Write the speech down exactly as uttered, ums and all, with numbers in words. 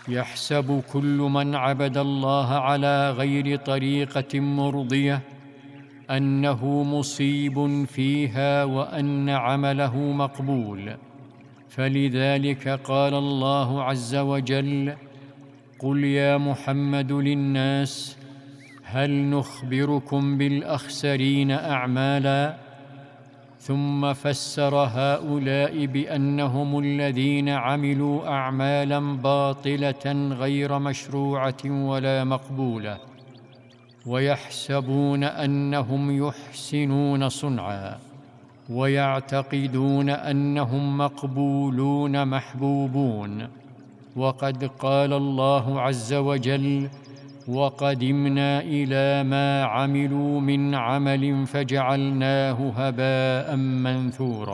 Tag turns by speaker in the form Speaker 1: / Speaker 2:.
Speaker 1: يحسب كل من عبد الله على غير طريقة مرضية أنه مصيب فيها وأن عمله مقبول، فلذلك قال الله عز وجل: قل يا محمد للناس هل نخبركم بالأخسرين أعمالا؟ ثم فسر هؤلاء بأنهم الذين عملوا أعمالا باطلة غير مشروعة ولا مقبولة، ويحسبون أنهم يحسنون صنعا، ويعتقدون أنهم مقبولون محبوبون. وقد قال الله عز وجل: وقدمنا إلى ما عملوا من عمل فجعلناه هباء منثورا.